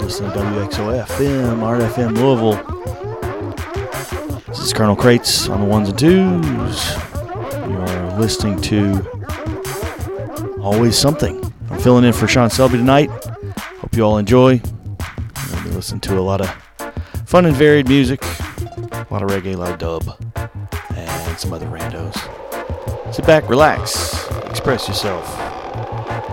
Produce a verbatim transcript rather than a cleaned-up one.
listening to W X O F M, Art F M Louisville. This is Colonel Crates on the ones and twos. You are listening to Always Something. I'm filling in for Sean Selby tonight. Hope you all enjoy. I'm going to be listening to a lot of fun and varied music. A lot of reggae, a lot of dub, and some other randos. Sit back, relax, express yourself.